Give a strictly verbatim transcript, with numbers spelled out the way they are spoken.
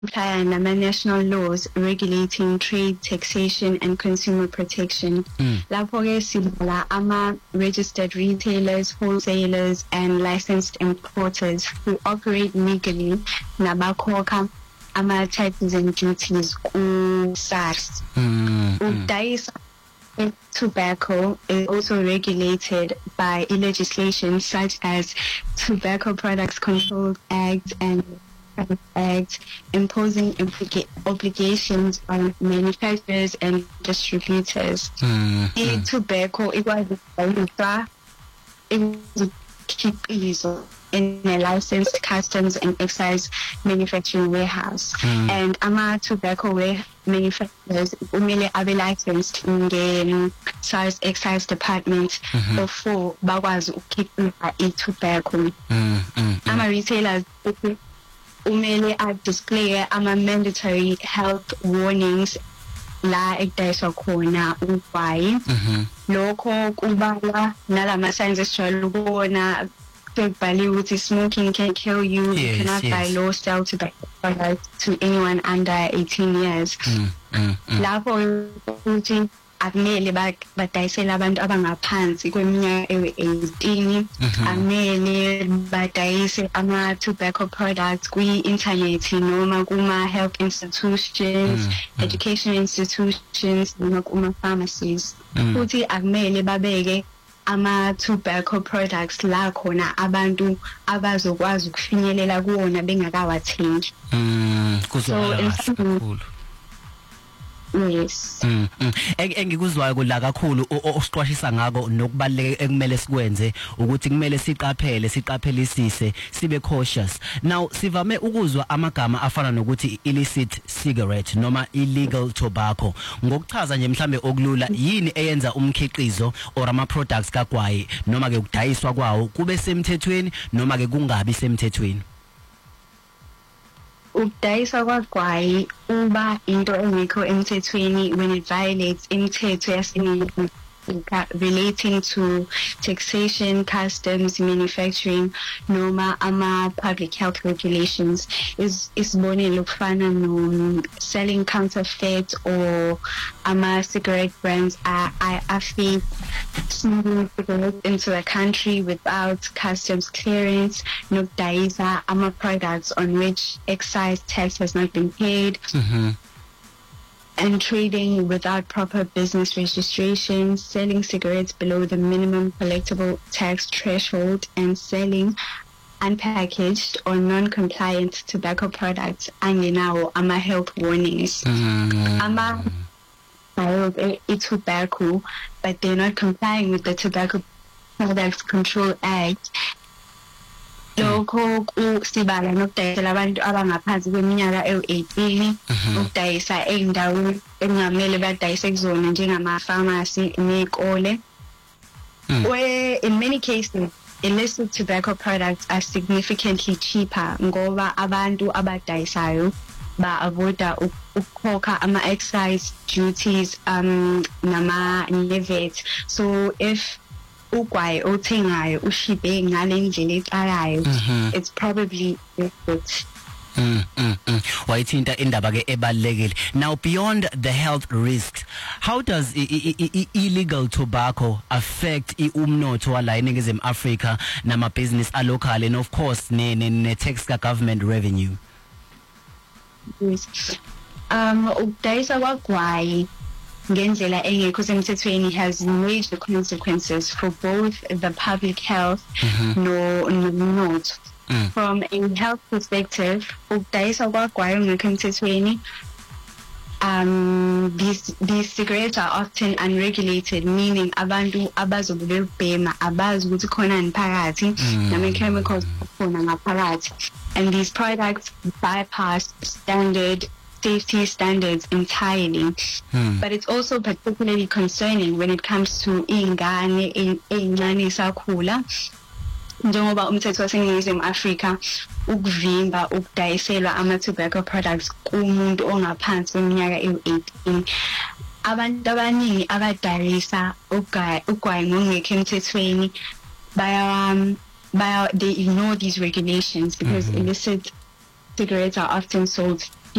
comply nama national laws regulating trade, taxation and consumer protection. Mm. Lapho ke sibala ama registered retailers, wholesalers and licensed importers who operate legally nabakhokha ama taxes and duties ku SARS. Mm. Udayisa tobacco is also regulated by legislation such as Tobacco Products Control Act and Act, imposing implica- obligations on manufacturers and distributors. Mm. In tobacco, it was it was a in a licensed customs and excise manufacturing warehouse. Mm. And ama tobacco ware manufacturers umele abe licensed in the SARS excise department mm-hmm. before bakwazi ukukhipha i-tobacco. Mm, mm, mm. Ama retailers umele a display ama mandatory health warnings la ekudayiswa khona ugwayi. Lokho kubala nalama signs esijwayele ukubona sekubhaliwe ukuthi smoking can kill you. Yes, You cannot yes. buy low sell tobacco products to anyone under eighteen years. Mm, mm, mm. Lapho ukuthi akumele badayisela abantu abangaphansi kweminyaka ewu-eighteen. Akumele badayise ama tobacco products kwi-internet noma kuma health institutions, Mm, mm. education institutions noma kuma pharmacies. Mm. Futhi akumele babeke ama tobacco products la khona abantu abazokwazi ukufinyelela kuwona bengakawathengi. Mm, So, kuzwakala kahle instead- kakhulu. Yes. Mm, mm. Eng- engikuzwayo kula kakhulu o- o- osiqwashisa ngako nokubaleka ekumele sikwenze ukuthi kumele siqaphele siqaphelisise sibe cautious. Now sivame ukuzwa amagama afana nokuthi illicit cigarette noma illegal tobacco. Ngokuchaza nje mhlambe okulula yini eyenza umkhiqizo or ama products kagwayi noma ke ukudayiswa kwawo kube semthethweni noma ke kungabi semthethweni. Ukudayisa kwagwayi uba into engekho emthethweni when it violates imithetho yaseNingizimu Afrika relating to taxation, customs, manufacturing noma ama public health regulations. Is isibonelo kufana no selling counterfeit or ama cigarette brands are are fake smuggling cigarettes into a country without customs clearance, nokudayisa ama products on which excise tax has not been paid. Mhm. And trading without proper business registration, selling cigarettes below the minimum collectible tax threshold, and selling unpackaged or non-compliant tobacco products. And now, ama health warnings. Mm. Ama filed a tobacco, but they're not complying with the Tobacco Products Control Act. Lokho kusibala nokudayisela abantu abangaphansi kweminyaka ewu-eighteen, ukudayisa ey'ndaweni engamele badayise kuzona njengama pharmacy nezikole. Where in many cases illicit tobacco products are significantly cheaper ngoba abantu abadayisayo ba-avoida ukukhokha ama excise duties um nama levies. So if ugwayi othengayo ushibe ngale ndlela eqalayo, it's probably good. Mm, mm, mm. Wayithinta indaba ke ebalekile. Now beyond the health risks, how does I- I- I- I- illegal tobacco affect I- umnotho wala eNingizimu Afrika nama business alocally and of course ne ne, ne tax ka government revenue? Yes. Um ukudayisa kwagwayi ngendlela engekho semthethweni has major consequences for both the public health no nomnotho. Mm. From a health perspective, ukudayisa kwagwayi ongekho emthethweni, um these these cigarettes are often unregulated, meaning abantu abazobe bebhema abazi ukuthi khona niphakathi nama chemicals akhona ngaphakathi, and these products bypass standard safety standards entirely. Hmm. But it's also particularly concerning when it comes to ingane ezincane isakhula, njengoba umthetho waseNingizimu Afrika ukuvimba ukudayiselwa ama tobacco products kumuntu ongaphansi kweminyaka ewu-eighteen. Abantu abaningi abadayisa ugwayi ngokungekho emthethweni baya baya they ignore these regulations because illicit cigarettes are often sold